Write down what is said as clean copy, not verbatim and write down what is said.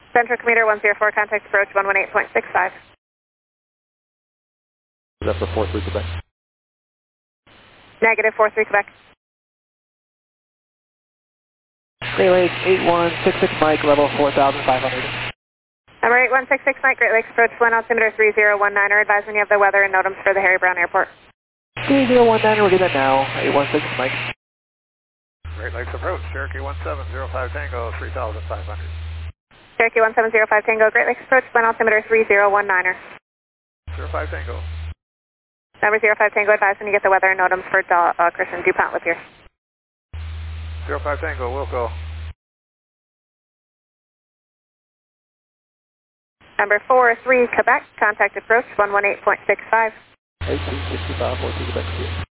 Central Commuter 104, contact approach 118.65. That's the 43 Quebec. Negative 43 Quebec. Great Lakes 8166 Mike, level 4,500. Number 8166 Mike, Great Lakes approach, Flint altimeter 3019er, advising you of the weather and NOTAMs for the Harry Brown Airport. 3019, we'll do that now. 816 Mike. Great Lakes approach, Cherokee 1705 Tango, 3,500. Cherokee 1705 Tango, Great Lakes approach, Flint altimeter 3019er. 05 Tango. Number 05 Tango, advising you get the weather and NOTAMs for Christian DuPont with you. 05 Tango, Wilco. Number 43 Quebec, contact approach 118.65. 1865, 43 Quebec.